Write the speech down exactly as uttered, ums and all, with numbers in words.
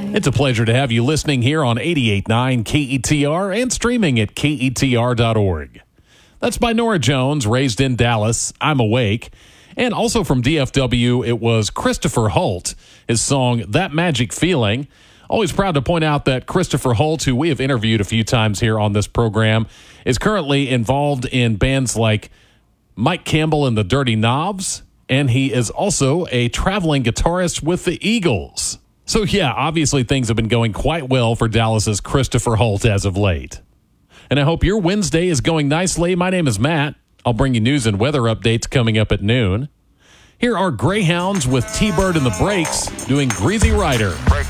It's a pleasure to have you listening here on eighty-eight point nine K E T R and streaming at K E T R dot org. That's by Norah Jones, Raised in Dallas, I'm Awake. And also from D F W, it was Christopher Holt, his song, That Magic Feeling. Always proud to point out that Christopher Holt, who we have interviewed a few times here on this program, is currently involved in bands like Mike Campbell and the Dirty Knobs, and he is also a traveling guitarist with the Eagles. So yeah, obviously things have been going quite well for Dallas's Christopher Holt as of late. And I hope your Wednesday is going nicely. My name is Matt. I'll bring you news and weather updates coming up at noon. Here are Greyhounds with T-Bird and the Breaks doing Greasy Rider.